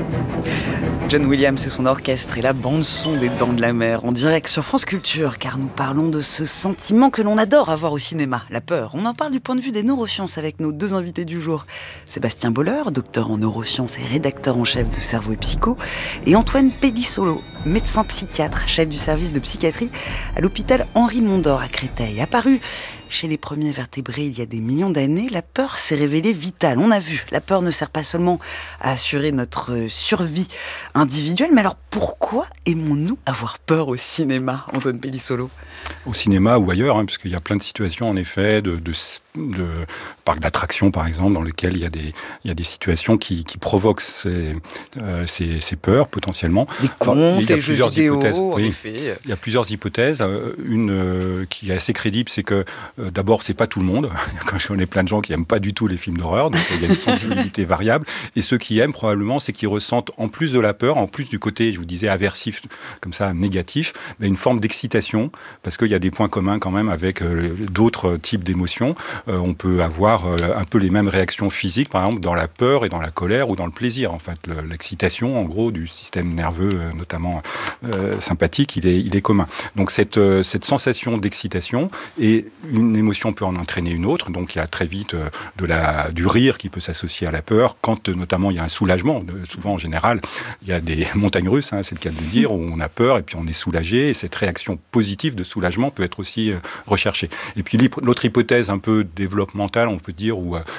John Williams et son orchestre et la bande-son des Dents de la Mer en direct sur France Culture, car nous parlons de ce sentiment que l'on adore avoir au cinéma, la peur. On en parle du point de vue des neurosciences avec nos deux invités du jour. Sébastien Boller, docteur en neurosciences et rédacteur en chef de Cerveau et Psycho, et Antoine Pellissolo, médecin psychiatre, chef du service de psychiatrie à l'hôpital Henri Mondor à Créteil. Apparu chez les premiers vertébrés il y a des millions d'années, la peur s'est révélée vitale. On a vu, la peur ne sert pas seulement à assurer notre survie individuelle, mais alors pourquoi aimons-nous avoir peur au cinéma, Antoine Pellissolo ? Au cinéma ou ailleurs, parce qu'il y a plein de situations en effet, de parcs d'attractions par exemple, dans lesquels il y a des situations qui provoquent ces peurs potentiellement. Les contes, les jeux vidéo, en oui, effet. Il y a plusieurs hypothèses. Une qui est assez crédible, c'est que d'abord, c'est pas tout le monde. Quand je connais plein de gens qui n'aiment pas du tout les films d'horreur, donc il y a une sensibilité variable. Et ceux qui aiment probablement, c'est qu'ils ressentent en plus de la peur, en plus du côté, je vous disais, aversif, comme ça, négatif, mais une forme d'excitation, parce qu'il y a des points communs quand même avec d'autres types d'émotions. On peut avoir un peu les mêmes réactions physiques, par exemple, dans la peur et dans la colère ou dans le plaisir. En fait, l'excitation, en gros, du système nerveux, notamment sympathique, il est commun. Donc cette sensation d'excitation, et une émotion peut en entraîner une autre. Donc il y a très vite du rire qui peut s'associer à la peur. Quand notamment il y a un soulagement, souvent en général, il y a des montagnes russes, c'est le cas de le dire, où on a peur et puis on est soulagé. Et cette réaction positive de soulagement peut être aussi recherchée. Et puis l'autre hypothèse un peu développementale, on peut dire,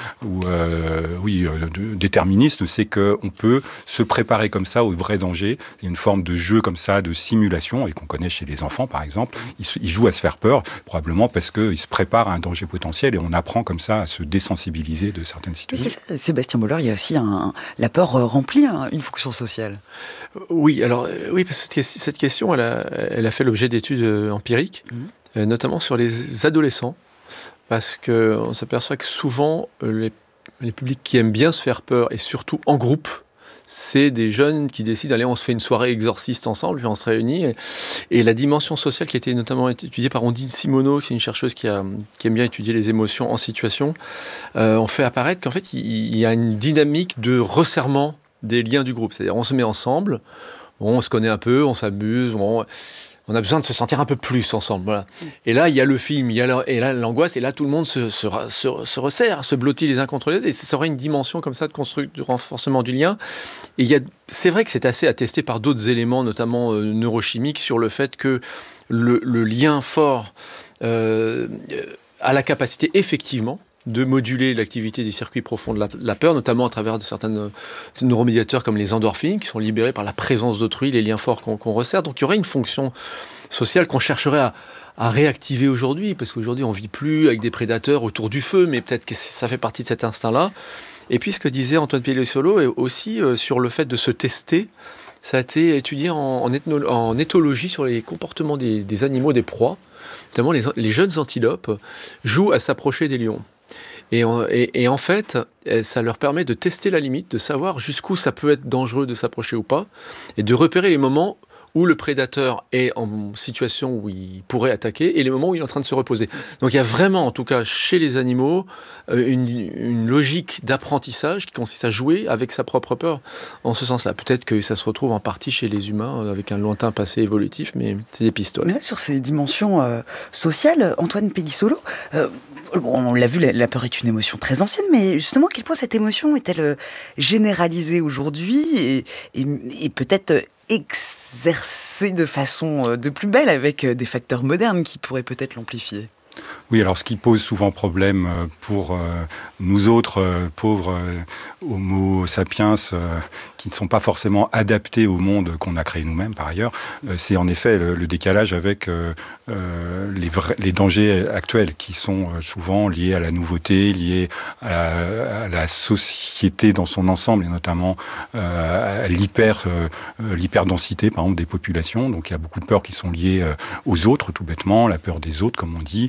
déterministe, c'est qu'on peut se préparer comme ça au vrai danger. Il y a une forme de jeu comme ça, de simulation, et qu'on connaît chez les enfants par exemple. Ils jouent à se faire peur, probablement parce qu'ils se préparent à un danger potentiel, et on apprend comme ça à se désensibiliser de certaines situations. C'est ça, Sébastien Boller, il y a aussi la peur remplit une fonction sociale. Oui, alors parce que cette question, elle a fait l'objet d'études empiriques, notamment sur les adolescents, parce qu'on s'aperçoit que souvent les publics qui aiment bien se faire peur, et surtout en groupe, c'est des jeunes qui décident, allez, on se fait une soirée exorciste ensemble, puis on se réunit. Et la dimension sociale qui a été notamment étudiée par Ondine Simoneau, qui est une chercheuse qui aime bien étudier les émotions en situation, on fait apparaître qu'en fait, il y a une dynamique de resserrement des liens du groupe. C'est-à-dire, on se met ensemble, on se connaît un peu, on s'amuse, on a besoin de se sentir un peu plus ensemble. Voilà. Et là, il y a le film, et là, l'angoisse, et là, tout le monde se resserre, se blottit les uns contre les autres, et ça aurait une dimension comme ça de renforcement du lien. Et c'est vrai que c'est assez attesté par d'autres éléments, notamment neurochimiques, sur le fait que le lien fort a la capacité, effectivement, de moduler l'activité des circuits profonds de la peur, notamment à travers de certains neuromédiateurs comme les endorphines, qui sont libérés par la présence d'autrui, les liens forts qu'on resserre. Donc il y aurait une fonction sociale qu'on chercherait à réactiver aujourd'hui, parce qu'aujourd'hui on ne vit plus avec des prédateurs autour du feu, mais peut-être que ça fait partie de cet instinct-là. Et puis ce que disait Antoine Pellissolo est aussi sur le fait de se tester. Ça a été étudié en éthologie sur les comportements des animaux, des proies. Notamment les jeunes antilopes jouent à s'approcher des lions. Et en fait, ça leur permet de tester la limite, de savoir jusqu'où ça peut être dangereux de s'approcher ou pas, et de repérer les moments où le prédateur est en situation où il pourrait attaquer et les moments où il est en train de se reposer. Donc il y a vraiment, en tout cas chez les animaux, une logique d'apprentissage qui consiste à jouer avec sa propre peur en ce sens-là. Peut-être que ça se retrouve en partie chez les humains avec un lointain passé évolutif, mais c'est des pistes. Mais là, sur ces dimensions sociales, Antoine Pellissolo, on l'a vu, la peur est une émotion très ancienne, mais justement, à quel point cette émotion est-elle généralisée aujourd'hui et peut-être exercée de façon de plus belle avec des facteurs modernes qui pourraient peut-être l'amplifier? Oui, alors ce qui pose souvent problème pour nous autres pauvres homo sapiens qui ne sont pas forcément adaptés au monde qu'on a créé nous-mêmes par ailleurs, c'est en effet le décalage avec les dangers actuels qui sont souvent liés à la nouveauté, liés à la société dans son ensemble et notamment à l'hyperdensité par exemple des populations. Donc il y a beaucoup de peurs qui sont liées aux autres tout bêtement, la peur des autres comme on dit, sous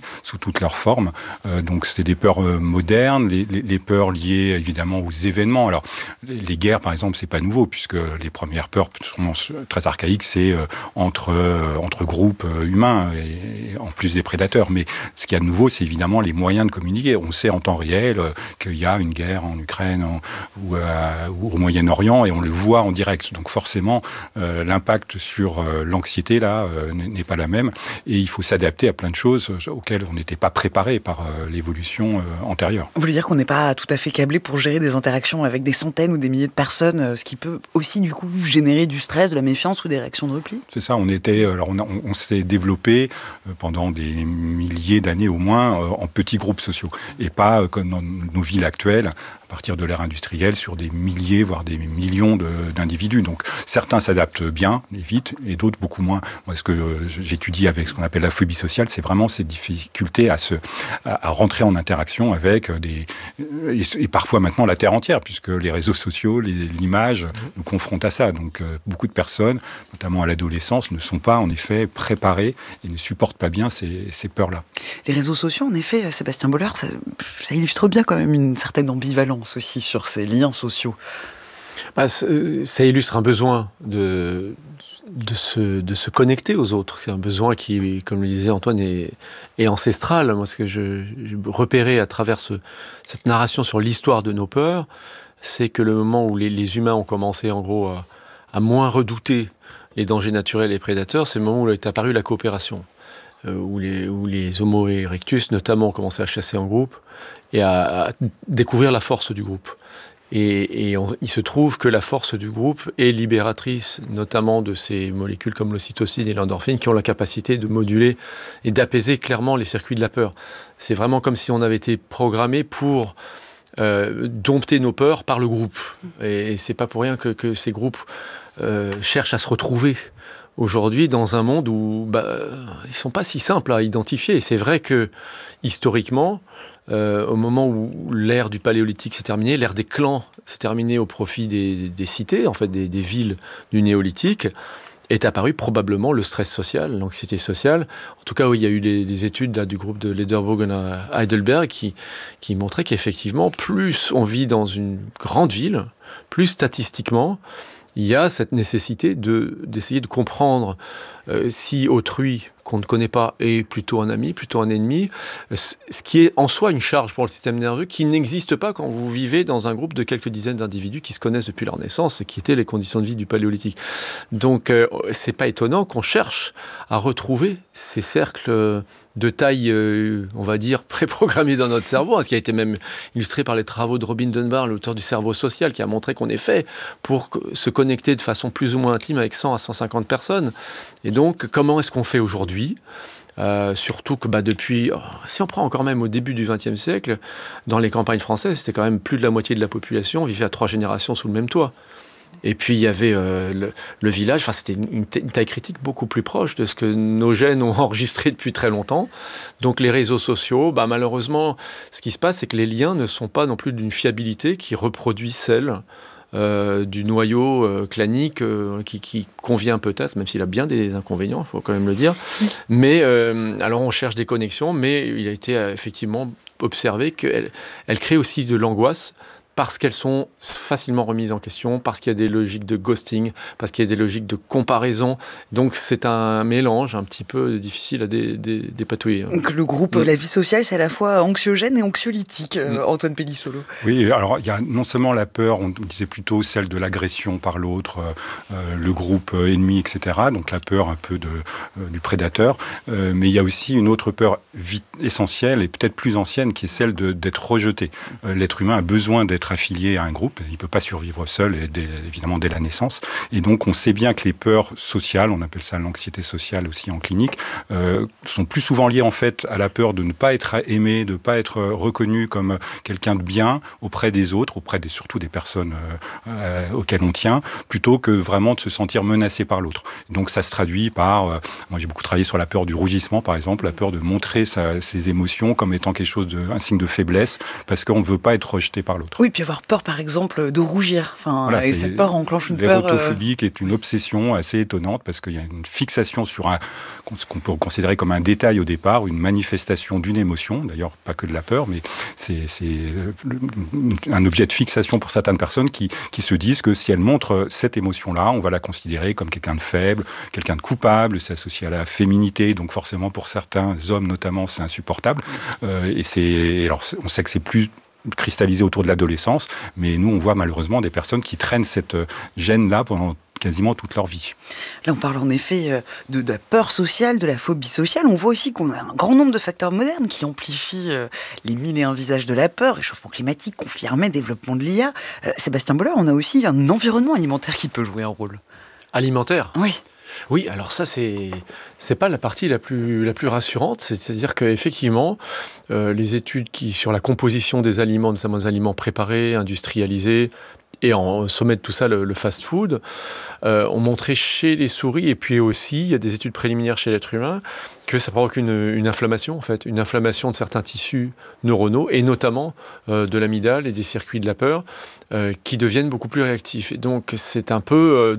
toutes leurs formes. Donc c'est des peurs modernes, les peurs liées évidemment aux événements. Alors les guerres par exemple, c'est pas nouveau puisque les premières peurs sont très archaïques, c'est entre groupes humains et en plus des prédateurs. Mais ce qu'il y a de nouveau, c'est évidemment les moyens de communiquer. On sait en temps réel qu'il y a une guerre en Ukraine ou au Moyen-Orient et on le voit en direct. Donc forcément, l'impact sur l'anxiété là n'est pas la même et il faut s'adapter à plein de choses auxquelles on n'était pas préparé par l'évolution antérieure. Vous voulez dire qu'on n'est pas tout à fait câblé pour gérer des interactions avec des centaines ou des milliers de personnes, ce qui peut aussi du coup générer du stress, de la méfiance ou des réactions de repli? C'est ça, on s'est développé pendant des milliers d'années au moins en petits groupes sociaux et pas comme dans nos villes actuelles à partir de l'ère industrielle sur des milliers voire des millions d'individus. Donc certains s'adaptent bien et vite et d'autres beaucoup moins. Moi, ce que j'étudie avec ce qu'on appelle la phobie sociale, c'est vraiment cette difficulté à rentrer en interaction avec et parfois maintenant la terre entière, puisque les réseaux sociaux, l'image nous confrontent à ça. Donc beaucoup de personnes, notamment à l'adolescence, ne sont pas en effet préparées et ne supportent pas bien ces peurs-là. Les réseaux sociaux, en effet, Sébastien Boller, ça illustre bien quand même une certaine ambivalence aussi sur ces liens sociaux. Ça illustre un besoin de se connecter aux autres. C'est un besoin qui, comme le disait Antoine, est ancestral. Moi, ce que j'ai repéré à travers cette narration sur l'histoire de nos peurs, c'est que le moment où les humains ont commencé, en gros, à moins redouter les dangers naturels et les prédateurs, c'est le moment où est apparue la coopération. Où les Homo erectus, notamment, ont commencé à chasser en groupe et à découvrir la force du groupe. Et il se trouve que la force du groupe est libératrice, notamment de ces molécules comme l'ocytocine et l'endorphine, qui ont la capacité de moduler et d'apaiser clairement les circuits de la peur. C'est vraiment comme si on avait été programmé pour dompter nos peurs par le groupe. Et c'est pas pour rien que ces groupes cherchent à se retrouver aujourd'hui dans un monde où ils sont pas si simples à identifier. Et c'est vrai que historiquement, au moment où l'ère du paléolithique s'est terminée, l'ère des clans s'est terminée au profit des cités, en fait des villes du néolithique, est apparu probablement le stress social, l'anxiété sociale. En tout cas, il y a eu des études là, du groupe de Lederbogen à Heidelberg qui montraient qu'effectivement, plus on vit dans une grande ville, plus statistiquement, il y a cette nécessité d'essayer de comprendre si autrui qu'on ne connaît pas est plutôt un ami, plutôt un ennemi, ce qui est en soi une charge pour le système nerveux qui n'existe pas quand vous vivez dans un groupe de quelques dizaines d'individus qui se connaissent depuis leur naissance et qui étaient les conditions de vie du paléolithique. Donc c'est pas étonnant qu'on cherche à retrouver ces cercles de taille, on va dire, préprogrammée dans notre cerveau, ce qui a été même illustré par les travaux de Robin Dunbar, l'auteur du cerveau social, qui a montré qu'on est fait pour se connecter de façon plus ou moins intime avec 100 à 150 personnes. Et donc, comment est-ce qu'on fait aujourd'hui ? Surtout que depuis, si on prend encore même au début du XXe siècle, dans les campagnes françaises, c'était quand même plus de la moitié de la population vivait à 3 générations sous le même toit. Et puis il y avait le village, c'était une taille critique beaucoup plus proche de ce que nos gènes ont enregistré depuis très longtemps. Donc les réseaux sociaux, malheureusement, ce qui se passe, c'est que les liens ne sont pas non plus d'une fiabilité qui reproduit celle du noyau clanique qui convient peut-être, même s'il a bien des inconvénients, il faut quand même le dire. Mais alors on cherche des connexions, mais il a été effectivement observé qu'elle crée aussi de l'angoisse, parce qu'elles sont facilement remises en question, parce qu'il y a des logiques de ghosting, parce qu'il y a des logiques de comparaison. Donc c'est un mélange un petit peu difficile à dépatouiller. Donc le groupe La Vie Sociale, c'est à la fois anxiogène et anxiolytique, Antoine Pellissolo. Oui, alors il y a non seulement la peur, on disait plutôt celle de l'agression par l'autre, le groupe ennemi, etc. Donc la peur un peu du prédateur. Mais il y a aussi une autre peur essentielle et peut-être plus ancienne qui est celle d'être rejeté. L'être humain a besoin d'être affilié à un groupe, il ne peut pas survivre seul, évidemment dès la naissance. Et donc on sait bien que les peurs sociales, on appelle ça l'anxiété sociale aussi en clinique, sont plus souvent liées en fait à la peur de ne pas être aimé, de ne pas être reconnu comme quelqu'un de bien auprès des autres, surtout des personnes auxquelles on tient, plutôt que vraiment de se sentir menacé par l'autre. Donc ça se traduit par, moi j'ai beaucoup travaillé sur la peur du rougissement par exemple, la peur de montrer ses émotions comme étant un signe de faiblesse, parce qu'on ne veut pas être rejeté par l'autre. Oui, puis avoir peur, par exemple, de rougir. Enfin, Voilà, et cette peur enclenche une peur... L'érotophobie qui est une obsession assez étonnante parce qu'il y a une fixation sur ce qu'on peut considérer comme un détail au départ, une manifestation d'une émotion, d'ailleurs pas que de la peur, mais c'est un objet de fixation pour certaines personnes qui se disent que si elles montrent cette émotion-là, on va la considérer comme quelqu'un de faible, quelqu'un de coupable, c'est associé à la féminité, donc forcément pour certains hommes notamment c'est insupportable. Alors on sait que c'est plus cristallisé autour de l'adolescence, mais nous on voit malheureusement des personnes qui traînent cette gêne-là pendant quasiment toute leur vie. Là, on parle en effet de la peur sociale, de la phobie sociale. On voit aussi qu'on a un grand nombre de facteurs modernes qui amplifient les 1001 visages de la peur, réchauffement climatique, conflit armé, développement de l'IA. Sébastien Boller, on a aussi un environnement alimentaire qui peut jouer un rôle. Alimentaire ? Oui. Oui, alors ça, c'est pas la partie la plus rassurante. C'est-à-dire qu'effectivement, les études sur la composition des aliments, notamment des aliments préparés, industrialisés, et en sommet de tout ça, le fast-food, ont montré chez les souris, et puis aussi, il y a des études préliminaires chez l'être humain, que ça provoque une inflammation, en fait, une inflammation de certains tissus neuronaux, et notamment de l'amygdale et des circuits de la peur, qui deviennent beaucoup plus réactifs. Et donc, c'est un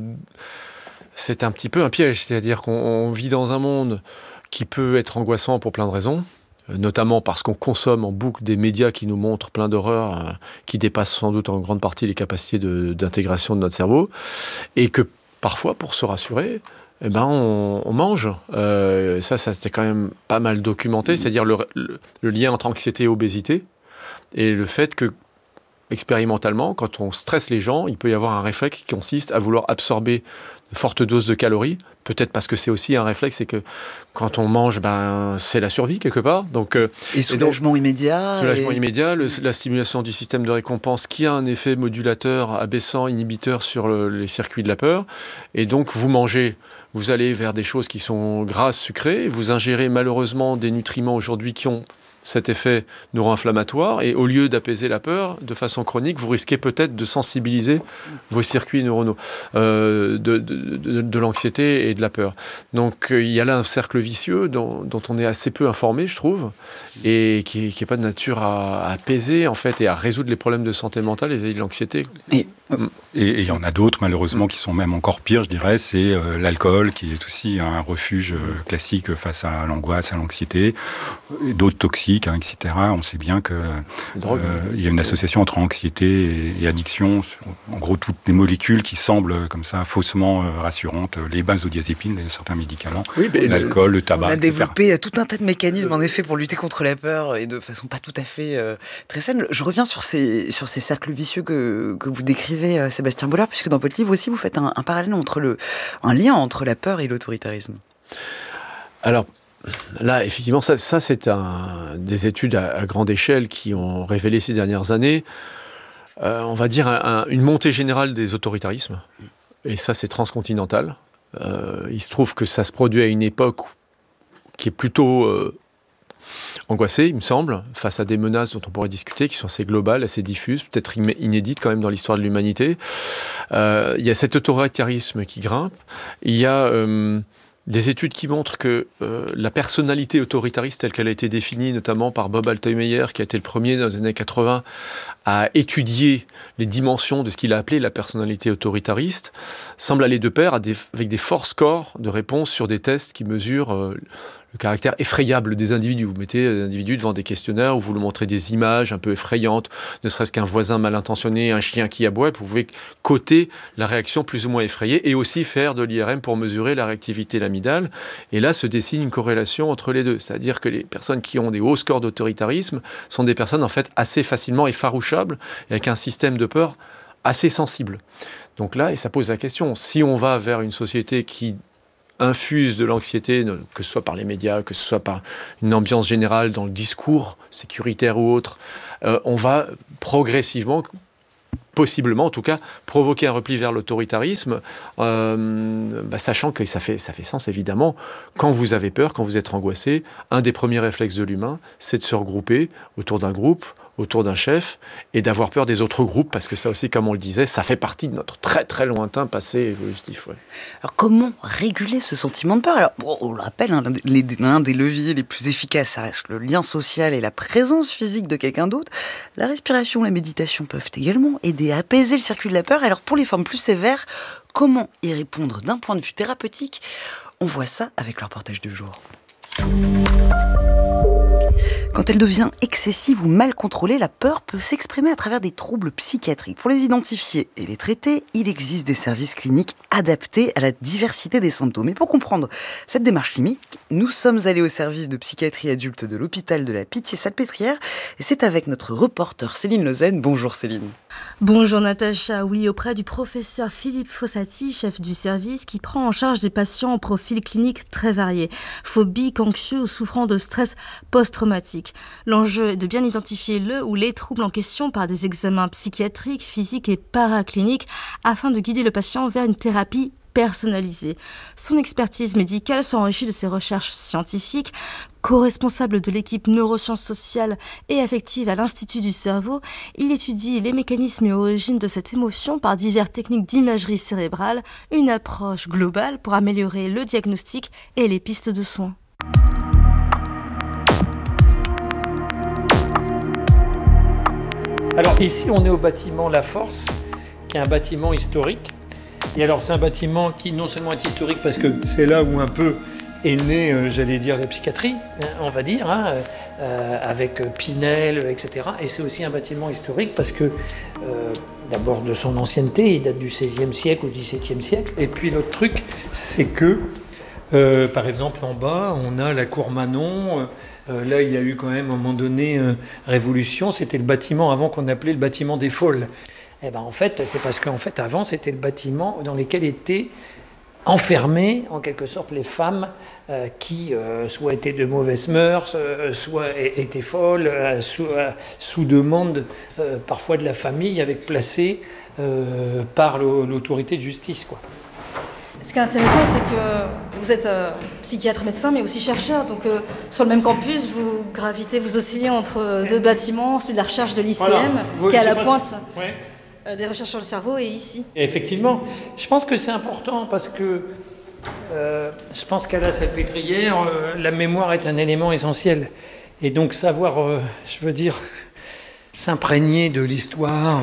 petit peu un piège, c'est-à-dire qu'on vit dans un monde qui peut être angoissant pour plein de raisons, notamment parce qu'on consomme en boucle des médias qui nous montrent plein d'horreurs qui dépassent sans doute en grande partie les capacités d'intégration de notre cerveau, et que parfois, pour se rassurer, on mange. Ça c'était quand même pas mal documenté, c'est-à-dire le lien entre anxiété et obésité, et le fait que expérimentalement, quand on stresse les gens, il peut y avoir un réflexe qui consiste à vouloir absorber de fortes doses de calories, peut-être parce que c'est aussi un réflexe, c'est que quand on mange, c'est la survie quelque part. Donc, soulagement immédiat. Soulagement immédiat, la stimulation du système de récompense qui a un effet modulateur, abaissant, inhibiteur sur les circuits de la peur. Et donc vous mangez, vous allez vers des choses qui sont grasses, sucrées, vous ingérez malheureusement des nutriments aujourd'hui qui ont cet effet neuro-inflammatoire, et au lieu d'apaiser la peur de façon chronique, vous risquez peut-être de sensibiliser vos circuits neuronaux de l'anxiété et de la peur. Donc il y a là un cercle vicieux dont on est assez peu informé, je trouve, et qui n'est pas de nature à apaiser en fait et à résoudre les problèmes de santé mentale et de l'anxiété. Et il y en a d'autres malheureusement qui sont même encore pires, je dirais, c'est l'alcool qui est aussi un refuge classique face à l'angoisse, à l'anxiété, et d'autres toxiques, etc. On sait bien qu'il y a une association entre anxiété et addiction. En gros, toutes les molécules qui semblent comme ça faussement rassurantes, les benzodiazépines, certains médicaments, l'alcool, le tabac, on a etc. développé tout un tas de mécanismes en effet pour lutter contre la peur et de façon pas tout à fait très saine. Je reviens sur ces cercles vicieux que vous décrivez, Sébastien Boller, puisque dans votre livre aussi vous faites un parallèle un lien entre la peur et l'autoritarisme. Alors là, effectivement, ça c'est des études à grande échelle qui ont révélé ces dernières années, on va dire, une montée générale des autoritarismes. Et ça, c'est transcontinental. Il se trouve que ça se produit à une époque qui est plutôt angoissée, il me semble, face à des menaces dont on pourrait discuter, qui sont assez globales, assez diffuses, peut-être inédites quand même dans l'histoire de l'humanité. Il y a cet autoritarisme qui grimpe. Il y a des études qui montrent que la personnalité autoritariste telle qu'elle a été définie notamment par Bob Altemeyer, qui a été le premier dans les années 80 à étudier les dimensions de ce qu'il a appelé la personnalité autoritariste, semble aller de pair avec des forts scores de réponse sur des tests qui mesurent le caractère effrayable des individus. Vous mettez l'individu devant des questionnaires où vous lui montrez des images un peu effrayantes, ne serait-ce qu'un voisin mal intentionné, un chien qui aboie, vous pouvez coter la réaction plus ou moins effrayée et aussi faire de l'IRM pour mesurer la réactivité de l'amygdale. Et là se dessine une corrélation entre les deux. C'est-à-dire que les personnes qui ont des hauts scores d'autoritarisme sont des personnes en fait assez facilement effarouchables et avec un système de peur assez sensible. Donc là, et ça pose la question, si on va vers une société qui infuse de l'anxiété, que ce soit par les médias, que ce soit par une ambiance générale dans le discours sécuritaire ou autre, on va progressivement, possiblement en tout cas, provoquer un repli vers l'autoritarisme, sachant que ça fait sens évidemment. Quand vous avez peur, quand vous êtes angoissé, un des premiers réflexes de l'humain, c'est de se regrouper autour d'un groupe, autour d'un chef et d'avoir peur des autres groupes, parce que ça aussi, comme on le disait, ça fait partie de notre très très lointain passé évolutif. Ouais. Alors comment réguler ce sentiment de peur? Alors, on le rappelle, l'un des leviers les plus efficaces, ça reste le lien social et la présence physique de quelqu'un d'autre. La respiration, la méditation peuvent également aider à apaiser le circuit de la peur. Alors pour les formes plus sévères, comment y répondre d'un point de vue thérapeutique? On voit ça avec le reportage du jour. Quand elle devient excessive ou mal contrôlée, la peur peut s'exprimer à travers des troubles psychiatriques. Pour les identifier et les traiter, il existe des services cliniques adaptés à la diversité des symptômes. Et pour comprendre cette démarche clinique, nous sommes allés au service de psychiatrie adulte de l'hôpital de la Pitié-Salpêtrière. Et c'est avec notre reporter Céline Lezen. Bonjour Céline. Bonjour Natacha, oui, auprès du professeur Philippe Fossati, chef du service, qui prend en charge des patients au profil clinique très varié, phobiques, anxieux ou souffrant de stress post-traumatique. L'enjeu est de bien identifier le ou les troubles en question par des examens psychiatriques, physiques et paracliniques afin de guider le patient vers une thérapie personnalisée. Son expertise médicale s'enrichit de ses recherches scientifiques. Co-responsable de l'équipe neurosciences sociales et affectives à l'Institut du cerveau, il étudie les mécanismes et origines de cette émotion par diverses techniques d'imagerie cérébrale, une approche globale pour améliorer le diagnostic et les pistes de soins. Alors ici, on est au bâtiment La Force, qui est un bâtiment historique. Et alors c'est un bâtiment qui non seulement est historique parce que c'est là où un peu est née, j'allais dire, la psychiatrie, on va dire, avec Pinel, etc. Et c'est aussi un bâtiment historique parce que, d'abord de son ancienneté, il date du XVIe siècle ou XVIIe siècle. Et puis l'autre truc, c'est que, par exemple, en bas, on a la cour Manon. Là, il y a eu quand même, à un moment donné, révolution. C'était le bâtiment avant qu'on appelait le bâtiment des Folles. Eh ben, en fait, c'est parce qu'en fait, avant, c'était le bâtiment dans lequel étaient enfermées, en quelque sorte, les femmes qui soit étaient de mauvaises mœurs, soit étaient folles, sous demande parfois de la famille, avec placées par l'autorité de justice, quoi. Ce qui est intéressant, c'est que vous êtes psychiatre médecin, mais aussi chercheur. Donc, sur le même campus, vous gravitez, vous oscillez entre deux bâtiments, celui de la recherche de l'ICM, voilà, qui est à la pointe des recherches sur le cerveau, et ici. Et effectivement, je pense que c'est important parce que je pense qu'à la Salpêtrière, la mémoire est un élément essentiel. Et donc, savoir, je veux dire, s'imprégner de l'histoire.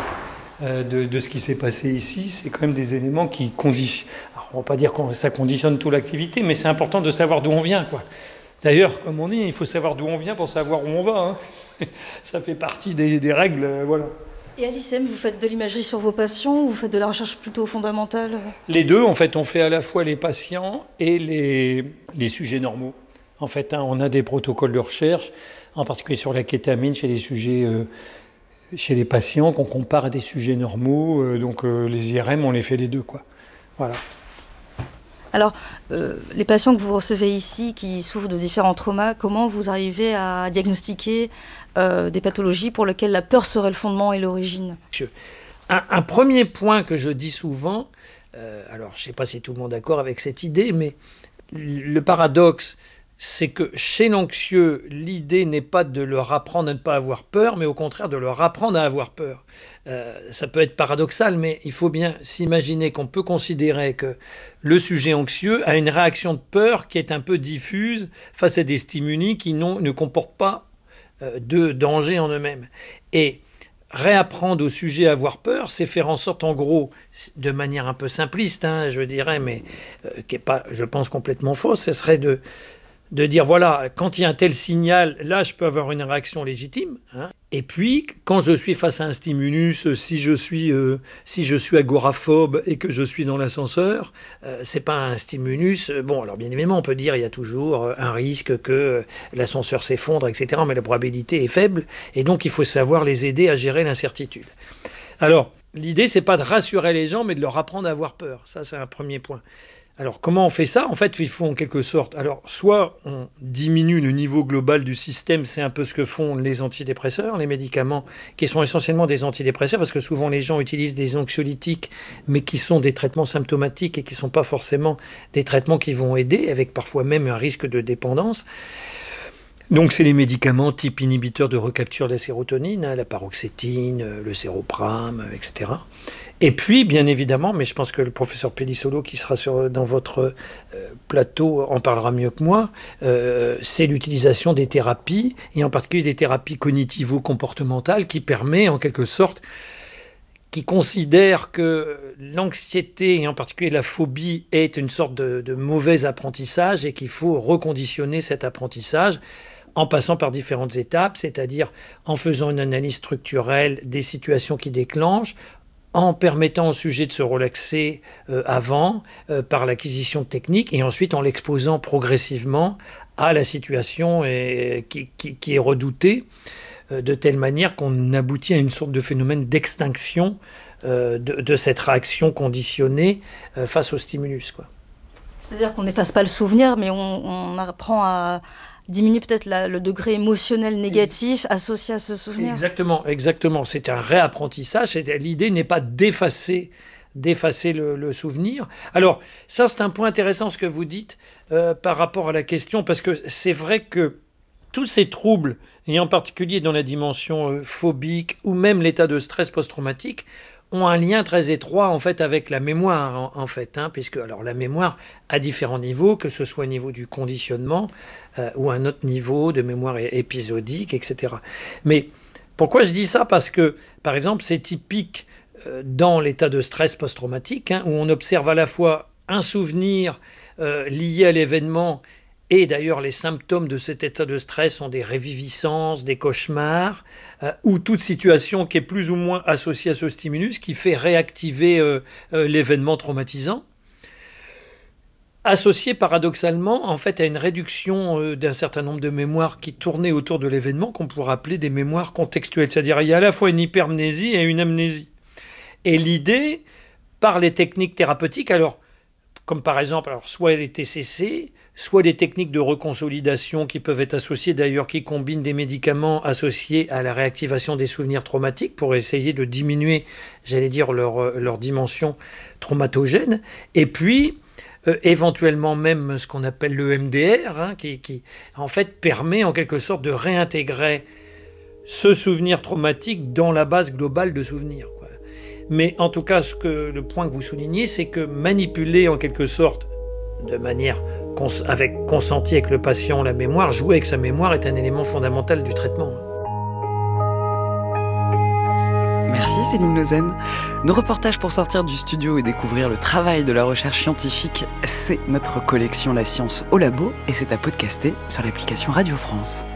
De ce qui s'est passé ici, c'est quand même des éléments qui conditionnent. Alors, on ne va pas dire que ça conditionne toute l'activité, mais c'est important de savoir d'où on vient, quoi. D'ailleurs, comme on dit, il faut savoir d'où on vient pour savoir où on va. Hein. Ça fait partie des règles, voilà. Et à l'ICM, vous faites de l'imagerie sur vos patients ou vous faites de la recherche plutôt fondamentale? Les deux, en fait, on fait à la fois les patients et les sujets normaux. En fait, on a des protocoles de recherche, en particulier sur la kétamine chez les sujets... chez les patients qu'on compare à des sujets normaux, donc les IRM, on les fait les deux, quoi. Voilà. Alors, les patients que vous recevez ici, qui souffrent de différents traumas, comment vous arrivez à diagnostiquer des pathologies pour lesquelles la peur serait le fondement et l'origine? Un premier point que je dis souvent, alors je ne sais pas si tout le monde est d'accord avec cette idée, mais le paradoxe, c'est que chez l'anxieux, l'idée n'est pas de leur apprendre à ne pas avoir peur, mais au contraire de leur apprendre à avoir peur. Ça peut être paradoxal, mais il faut bien s'imaginer qu'on peut considérer que le sujet anxieux a une réaction de peur qui est un peu diffuse face à des stimuli qui ne comportent pas de danger en eux-mêmes. Et réapprendre au sujet à avoir peur, c'est faire en sorte, en gros, de manière un peu simpliste, je dirais, mais qui n'est pas, je pense, complètement fausse, ce serait de dire, voilà, quand il y a un tel signal, là, je peux avoir une réaction légitime. Et puis, quand je suis face à un stimulus, si je suis agoraphobe et que je suis dans l'ascenseur, c'est pas un stimulus. Bon, alors bien évidemment, on peut dire il y a toujours un risque que l'ascenseur s'effondre, etc. Mais la probabilité est faible. Et donc, il faut savoir les aider à gérer l'incertitude. Alors, l'idée, c'est pas de rassurer les gens, mais de leur apprendre à avoir peur. Ça, c'est un premier point. Alors, comment on fait ça? En fait, il faut en quelque sorte... Alors, soit on diminue le niveau global du système, c'est un peu ce que font les antidépresseurs, les médicaments qui sont essentiellement des antidépresseurs, parce que souvent les gens utilisent des anxiolytiques, mais qui sont des traitements symptomatiques et qui ne sont pas forcément des traitements qui vont aider, avec parfois même un risque de dépendance. Donc c'est les médicaments type inhibiteurs de recapture de la sérotonine, la paroxétine, le séroprame, etc. Et puis, bien évidemment, mais je pense que le professeur Pelissolo, qui sera dans votre plateau, en parlera mieux que moi, c'est l'utilisation des thérapies, et en particulier des thérapies cognitivo-comportementales, qui permet, en quelque sorte, qui considère que l'anxiété, et en particulier la phobie, est une sorte de mauvais apprentissage, et qu'il faut reconditionner cet apprentissage en passant par différentes étapes, c'est-à-dire en faisant une analyse structurelle des situations qui déclenchent, en permettant au sujet de se relaxer avant, par l'acquisition de techniques, et ensuite en l'exposant progressivement à la situation qui est redoutée, de telle manière qu'on aboutit à une sorte de phénomène d'extinction de cette réaction conditionnée face au stimulus, quoi. C'est-à-dire qu'on n'efface pas le souvenir, mais on apprend à diminuer peut-être le degré émotionnel négatif associé à ce souvenir. Exactement. C'est un réapprentissage. L'idée n'est pas d'effacer le souvenir. Alors, ça, c'est un point intéressant ce que vous dites par rapport à la question, parce que c'est vrai que tous ces troubles, et en particulier dans la dimension phobique ou même l'état de stress post-traumatique, ont un lien très étroit en fait avec la mémoire puisque alors la mémoire à différents niveaux, que ce soit au niveau du conditionnement ou un autre niveau de mémoire épisodique, etc. Mais pourquoi je dis ça? Parce que par exemple c'est typique dans l'état de stress post-traumatique, où on observe à la fois un souvenir lié à l'événement. Et d'ailleurs, les symptômes de cet état de stress sont des réviviscences, des cauchemars, ou toute situation qui est plus ou moins associée à ce stimulus, qui fait réactiver l'événement traumatisant, associé paradoxalement en fait à une réduction d'un certain nombre de mémoires qui tournaient autour de l'événement, qu'on pourrait appeler des mémoires contextuelles. C'est-à-dire il y a à la fois une hypermnésie et une amnésie. Et l'idée, par les techniques thérapeutiques, alors comme par exemple soit les TCC, soit des techniques de reconsolidation qui peuvent être associées d'ailleurs, qui combinent des médicaments associés à la réactivation des souvenirs traumatiques pour essayer de diminuer, j'allais dire, leur dimension traumatogène. Et puis, éventuellement même ce qu'on appelle le MDR, qui en fait permet en quelque sorte de réintégrer ce souvenir traumatique dans la base globale de souvenirs, quoi. Mais en tout cas, le point que vous soulignez, c'est que manipuler en quelque sorte de manière consenti avec le patient la mémoire, jouer avec sa mémoire est un élément fondamental du traitement. Merci Céline Lausanne. Nos reportages pour sortir du studio et découvrir le travail de la recherche scientifique, c'est notre collection La Science au Labo, et c'est à podcaster sur l'application Radio France.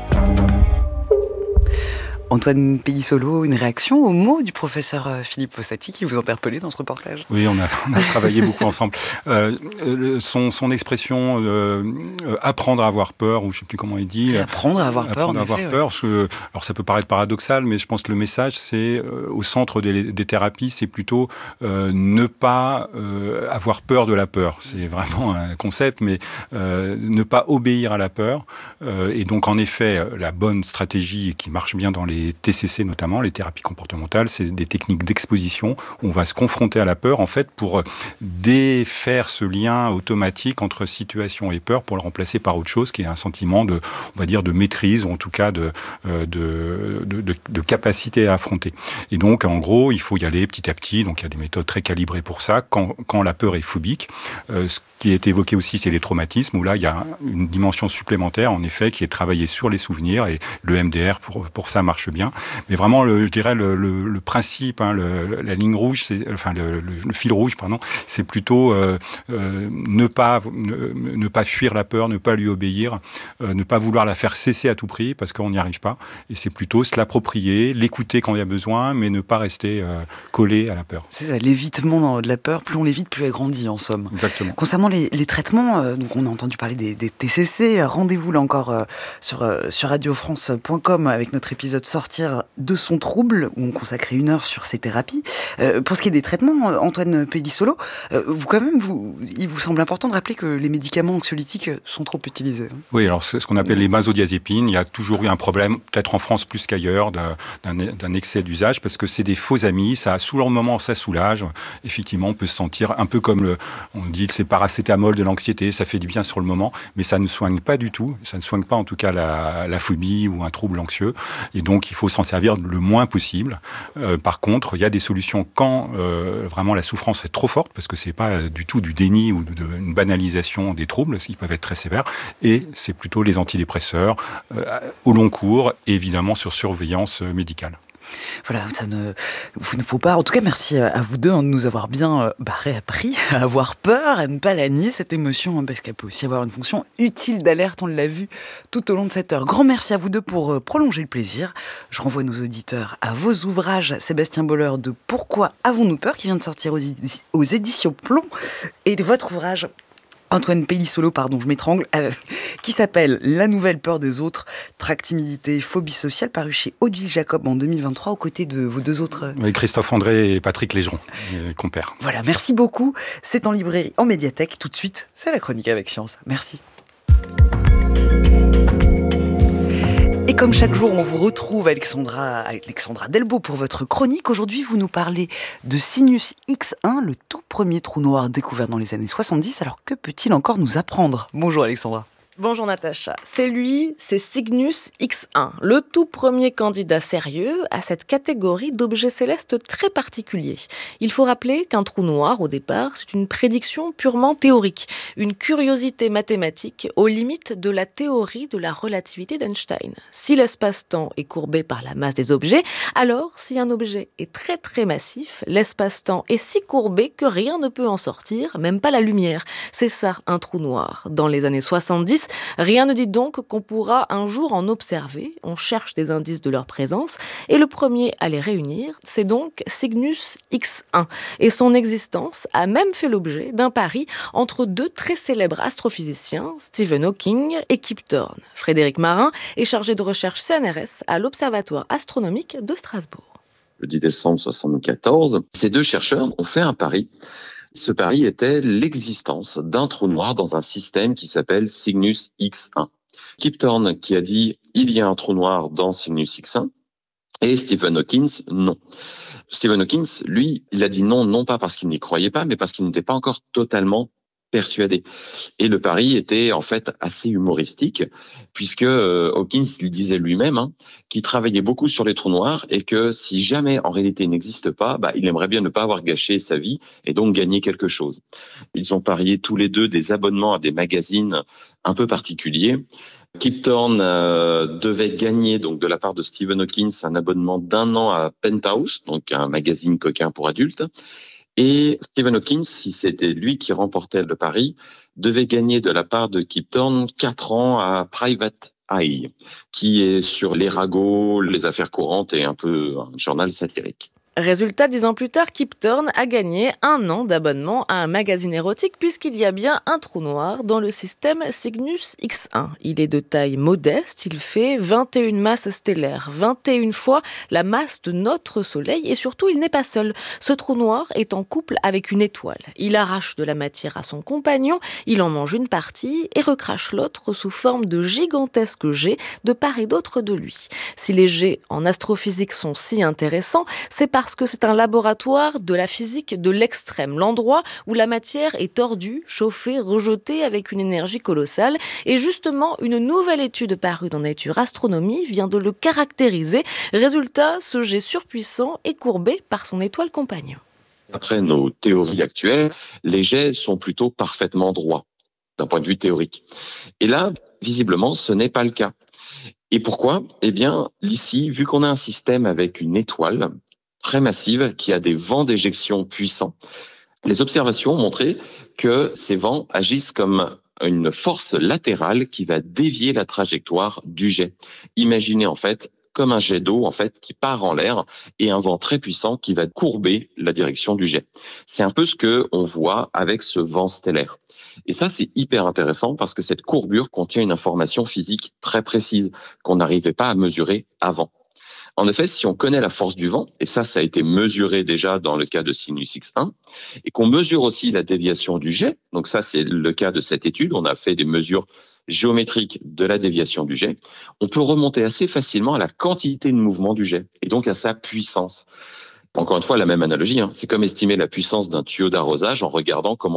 Antoine Pelissolo, une réaction aux mots du professeur Philippe Fossati qui vous interpellait dans ce reportage? Oui, on a travaillé beaucoup ensemble. Son expression apprendre à avoir peur, ou je ne sais plus comment il dit. Apprendre à avoir peur, alors ça peut paraître paradoxal, mais je pense que le message, c'est au centre des thérapies, c'est plutôt ne pas avoir peur de la peur. C'est vraiment un concept, mais ne pas obéir à la peur. Et donc, en effet, la bonne stratégie qui marche bien dans les TCC notamment, les thérapies comportementales, c'est des techniques d'exposition où on va se confronter à la peur, en fait, pour défaire ce lien automatique entre situation et peur, pour le remplacer par autre chose, qui est un sentiment de, on va dire, de maîtrise, ou en tout cas de capacité à affronter. Et donc, en gros, il faut y aller petit à petit. Donc, il y a des méthodes très calibrées pour ça. Quand la peur est phobique, ce qui est évoqué aussi, c'est les traumatismes, où là, il y a une dimension supplémentaire, en effet, qui est travaillée sur les souvenirs, et le MDR, pour ça, marche bien. Mais vraiment, je dirais, le principe, la ligne rouge, le fil rouge, c'est plutôt ne pas fuir la peur, ne pas lui obéir, ne pas vouloir la faire cesser à tout prix, parce qu'on n'y arrive pas. Et c'est plutôt se l'approprier, l'écouter quand il y a besoin, mais ne pas rester collé à la peur. C'est ça, l'évitement de la peur, plus on l'évite, plus elle grandit, en somme. Exactement. Concernant les traitements, donc on a entendu parler des TCC, rendez-vous là encore sur radiofrance.com avec notre épisode Sortir de son trouble, où on consacrait 1 heure sur ces thérapies. Pour ce qui est des traitements, Antoine Pelissolo, il vous semble important de rappeler que les médicaments anxiolytiques sont trop utilisés. Oui, alors c'est ce qu'on appelle les benzodiazépines. Il y a toujours eu un problème, peut-être en France plus qu'ailleurs, d'un excès d'usage, parce que c'est des faux amis. Ça, sous leur moment, ça soulage. Effectivement, on peut se sentir un peu comme on dit, c'est paracétamol paracétamol, de l'anxiété, ça fait du bien sur le moment, mais ça ne soigne pas du tout. Ça ne soigne pas en tout cas la phobie ou un trouble anxieux. Et donc, il faut s'en servir le moins possible. Par contre, il y a des solutions quand vraiment la souffrance est trop forte, parce que c'est pas du tout du déni ou une banalisation des troubles, ils peuvent être très sévères. Et c'est plutôt les antidépresseurs au long cours, et évidemment sur surveillance médicale. Voilà, vous ne faut pas. En tout cas, merci à vous deux de nous avoir bien réappris à avoir peur, à ne pas la nier, cette émotion, parce qu'elle peut aussi avoir une fonction utile d'alerte, on l'a vu tout au long de cette heure. Grand merci à vous deux pour prolonger le plaisir. Je renvoie nos auditeurs à vos ouvrages, Sébastien Boller de Pourquoi avons-nous peur, qui vient de sortir aux éditions Plomb, et de votre ouvrage Antoine Pellissolo, je m'étrangle, qui s'appelle La nouvelle peur des autres, trac timidité, phobie sociale, paru chez Odile Jacob en 2023, aux côtés de vos deux autres... Oui, Christophe André et Patrick Légeron, compères. Voilà, merci beaucoup. C'est en librairie, en médiathèque. Tout de suite, c'est la chronique avec Science. Merci. Et comme chaque jour, on vous retrouve Alexandra Delbo pour votre chronique. Aujourd'hui, vous nous parlez de Cygnus X1, le tout premier trou noir découvert dans les années 70. Alors, que peut-il encore nous apprendre ? Bonjour Alexandra. Bonjour Natacha. C'est Cygnus X1, le tout premier candidat sérieux à cette catégorie d'objets célestes très particuliers. Il faut rappeler qu'un trou noir, au départ, c'est une prédiction purement théorique, une curiosité mathématique aux limites de la théorie de la relativité d'Einstein. Si l'espace-temps est courbé par la masse des objets, alors si un objet est très très massif, l'espace-temps est si courbé que rien ne peut en sortir, même pas la lumière. C'est ça un trou noir. Dans les années 70, rien ne dit donc qu'on pourra un jour en observer. On cherche des indices de leur présence et le premier à les réunir, c'est donc Cygnus X1. Et son existence a même fait l'objet d'un pari entre deux très célèbres astrophysiciens, Stephen Hawking et Kip Thorne. Frédéric Marin est chargé de recherche CNRS à l'Observatoire astronomique de Strasbourg. Le 10 décembre 1974, ces deux chercheurs ont fait un pari. Ce pari était l'existence d'un trou noir dans un système qui s'appelle Cygnus X1. Kip Thorne qui a dit « il y a un trou noir dans Cygnus X1 » et Stephen Hawking « non ». Stephen Hawking, lui, il a dit non pas parce qu'il n'y croyait pas, mais parce qu'il n'était pas encore totalement persuadé. Et le pari était en fait assez humoristique, puisque Hawking lui disait lui-même qu'il travaillait beaucoup sur les trous noirs et que si jamais en réalité il n'existe pas, il aimerait bien ne pas avoir gâché sa vie et donc gagner quelque chose. Ils ont parié tous les deux des abonnements à des magazines un peu particuliers. Kip Thorne devait gagner donc de la part de Stephen Hawking un abonnement d'1 an à Penthouse, donc un magazine coquin pour adultes. Et Stephen Hawking, si c'était lui qui remportait le pari, devait gagner de la part de Kip Thorne 4 ans à Private Eye, qui est sur les ragots, les affaires courantes et un peu un journal satirique. Résultat, 10 ans plus tard, Kip Thorne a gagné 1 an d'abonnement à un magazine érotique puisqu'il y a bien un trou noir dans le système Cygnus X1. Il est de taille modeste, il fait 21 masses stellaires, 21 fois la masse de notre Soleil et surtout il n'est pas seul. Ce trou noir est en couple avec une étoile. Il arrache de la matière à son compagnon, il en mange une partie et recrache l'autre sous forme de gigantesques jets de part et d'autre de lui. Si les jets en astrophysique sont si intéressants, c'est parce que c'est un laboratoire de la physique de l'extrême, l'endroit où la matière est tordue, chauffée, rejetée avec une énergie colossale. Et justement, une nouvelle étude parue dans Nature Astronomy vient de le caractériser. Résultat, ce jet surpuissant est courbé par son étoile compagnon. Après nos théories actuelles, les jets sont plutôt parfaitement droits, d'un point de vue théorique. Et là, visiblement, ce n'est pas le cas. Et pourquoi ? Eh bien, ici, vu qu'on a un système avec une étoile très massive qui a des vents d'éjection puissants, les observations ont montré que ces vents agissent comme une force latérale qui va dévier la trajectoire du jet. Imaginez en fait comme un jet d'eau en fait qui part en l'air et un vent très puissant qui va courber la direction du jet. C'est un peu ce que on voit avec ce vent stellaire. Et ça, c'est hyper intéressant parce que cette courbure contient une information physique très précise qu'on n'arrivait pas à mesurer avant. En effet, si on connaît la force du vent, et ça a été mesuré déjà dans le cas de Cygnus X1, et qu'on mesure aussi la déviation du jet, donc ça c'est le cas de cette étude, on a fait des mesures géométriques de la déviation du jet, on peut remonter assez facilement à la quantité de mouvement du jet, et donc à sa puissance. Encore une fois, la même analogie, c'est comme estimer la puissance d'un tuyau d'arrosage en regardant comment